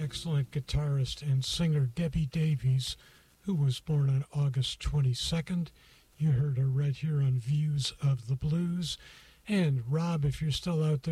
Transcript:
excellent guitarist and singer Debbie Davies, who was born on August 22nd. You heard her right here on Views of the Blues. And Rob, if you're still out there,